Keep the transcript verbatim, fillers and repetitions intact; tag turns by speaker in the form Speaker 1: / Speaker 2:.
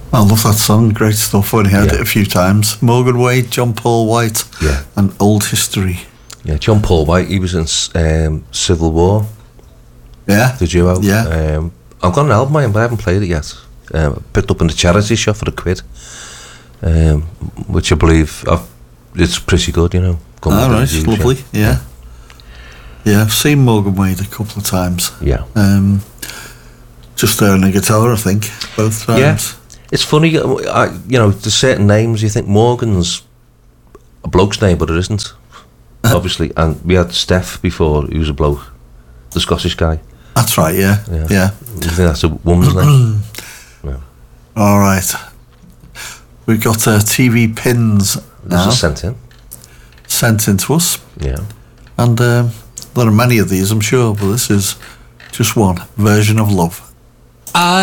Speaker 1: I love that song. Great stuff. Only heard
Speaker 2: Yeah.
Speaker 1: it a few times. Morgan Wade, John Paul White,
Speaker 2: Yeah.
Speaker 1: and Old History.
Speaker 2: Yeah, John Paul White, he was in um, Civil War,
Speaker 1: Yeah.
Speaker 2: the duo.
Speaker 1: Yeah.
Speaker 2: Um, I've got an album of him, but I haven't played it yet. Um, I picked up in the charity shop for a quid, um, which I believe I've, it's pretty good, you know. Come
Speaker 1: All
Speaker 2: with the
Speaker 1: right,
Speaker 2: reviews,
Speaker 1: lovely. Yeah. Yeah, I've seen Morgan Wade a couple of times.
Speaker 2: Yeah.
Speaker 1: Um, just there on the guitar, I think, both times.
Speaker 2: Yeah. It's funny, I, you know, there's certain names you think Morgan's a bloke's name, but it isn't, obviously. And we had Steph before, who was a bloke, the Scottish guy.
Speaker 1: That's right, yeah.
Speaker 2: Yeah.
Speaker 1: Yeah.
Speaker 2: You think that's a woman's name? Yeah.
Speaker 1: All right. We've got uh, T V pins
Speaker 2: This
Speaker 1: now
Speaker 2: is sent in.
Speaker 1: sent in to us.
Speaker 2: Yeah.
Speaker 1: And um, there are many of these, I'm sure, but this is just one version of Love.
Speaker 3: I